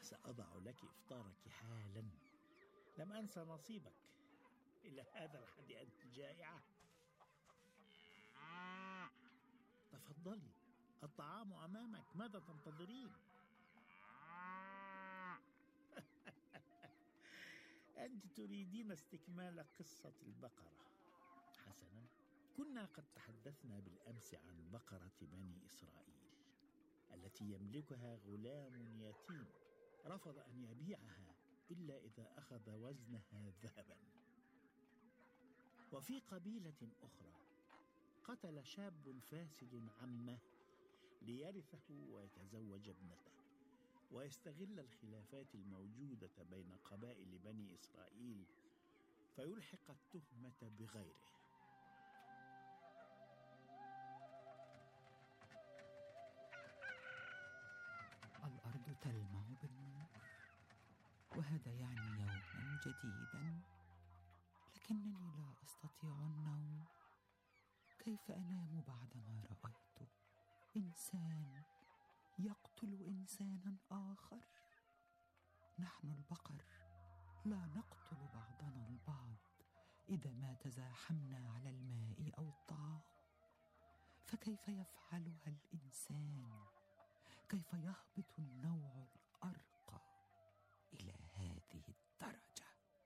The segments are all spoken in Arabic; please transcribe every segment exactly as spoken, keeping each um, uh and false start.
سأضع لك إفطارك حالا. لم أنسى نصيبك. إلى هذا الحد أنت جائعة؟ تفضلي، الطعام أمامك، ماذا تنتظرين؟ أنت تريدين استكمال قصة البقرة. حسنا، كنا قد تحدثنا بالأمس عن بقرة بني إسرائيل التي يملكها غلام يتيم رفض أن يبيعها إلا إذا أخذ وزنها ذهبا. وفي قبيلة أخرى قتل شاب فاسد عمه ليرثه ويتزوج ابنته، ويستغل الخلافات الموجودة بين قبائل بني إسرائيل فيلحق التهمة بغيره. الأرض تلمع بالنور، وهذا يعني يوما جديدا، لكنني لا أستطيع النوم. كيف أنام بعدما رأيت إنسان يقتل إنسانا آخر؟ نحن البقر لا نقتل بعضنا البعض إذا ما تزاحمنا على الماء أو الطعام، فكيف يفعلها الإنسان؟ كيف يهبط النوع الأرقى إلى هذه الدرجة؟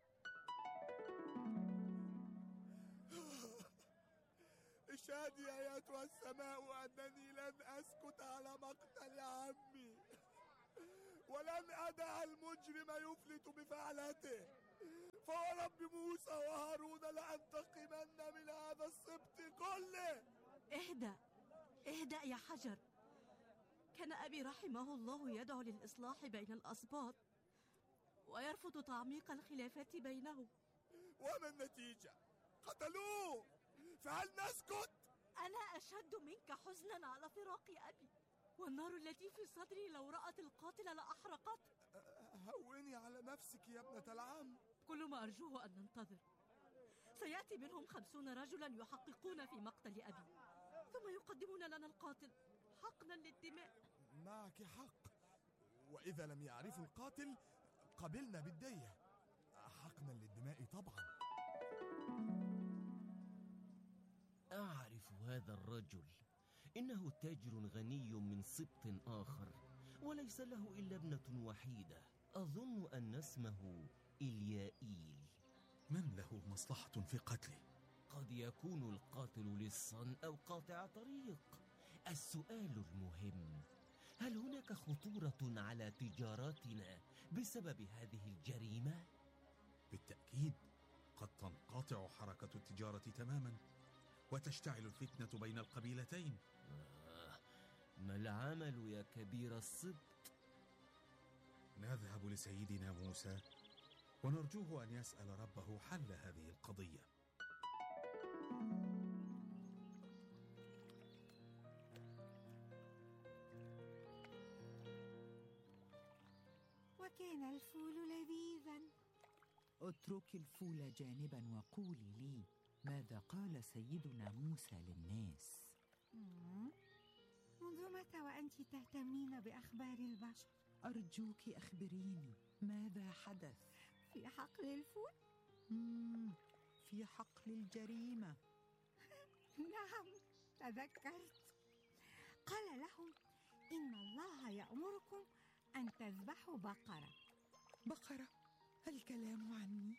اشهدي أيتها السماء أنني لن أسكت على مقتل عمي، ولن أدع المجرم يفلت بفعلته، فورب موسى وهارون لأنتقمن من هذا السبط كله. اهدأ اهدأ يا حجر. كان أبي رحمه الله يدعو للإصلاح بين الأسباط ويرفض تعميق الخلافات بينهم. وما النتيجة؟ قتلوه، فهل نسكت؟ أنا أشد منك حزنا على فراق أبي، والنار التي في صدري لو رأت القاتل لأحرقت. هوني على نفسك يا ابنة العم. كل ما أرجوه أن ننتظر. سيأتي منهم خمسون رجلا يحققون في مقتل أبي، ثم يقدمون لنا القاتل حقنا للدماء. معك حق، وإذا لم يعرفوا القاتل قبلنا بالدية. حقنا للدماء طبعا. أعرف هذا الرجل، إنه تاجر غني من سبط آخر، وليس له إلا ابنة وحيدة، أظن أن اسمه إليائيل. من له مصلحة في قتله؟ قد يكون القاتل لصا أو قاطع طريق. السؤال المهم، هل هناك خطورة على تجاراتنا بسبب هذه الجريمة؟ بالتأكيد، قد تنقطع حركة التجارة تماما وتشتعل الفتنة بين القبيلتين. آه، ما العمل يا كبير السبط؟ نذهب لسيدنا موسى ونرجوه أن يسأل ربه حل هذه القضية. وكان الفول لذيذا. اترك الفول جانبا وقولي لي، ماذا قال سيدنا موسى للناس؟ منذ متى وأنت تهتمين بأخبار البشر؟ أرجوك أخبريني، ماذا حدث؟ في حقل الفول؟ مم. في حقل الجريمة. نعم، تذكرت. قال لهم إن الله يأمركم أن تذبحوا بقرة. بقرة؟ الكلام عني؟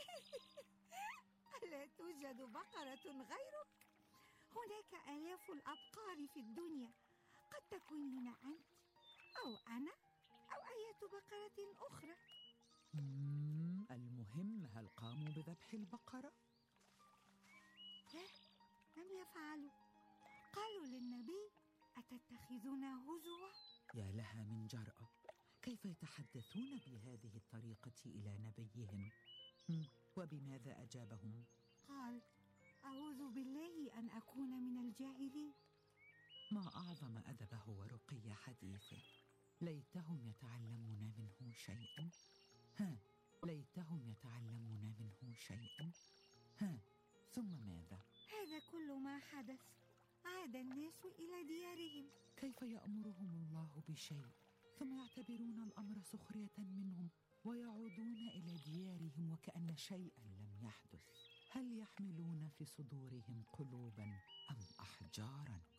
لا توجد بقرة غيرك. هناك آلاف الأبقار في الدنيا، قد تكون لنا أنت أو أنا أو أي بقرة أخرى. مم. المهم، هل قاموا بذبح البقرة؟ لا، لم يفعلوا. قالوا للنبي أتتخذنا هزوا؟ يا لها من جرأة، كيف يتحدثون بهذه الطريقة إلى نبيهم؟ وبماذا أجابهم؟ قال أعوذ بالله أن أكون من الجاهلين. ما أعظم أدبه ورقي حديثه. ليتهم يتعلمون منه شيئا. ها، ليتهم يتعلمون منه شيئا. ها، ثم ماذا؟ هذا كل ما حدث. عاد الناس إلى ديارهم. كيف يأمرهم الله بشيء ثم يعتبرون الأمر سخرية منهم ويعودون إلى ديارهم وكأن شيئا لم يحدث. هل يحملون في صدورهم قلوبا أم أحجارا؟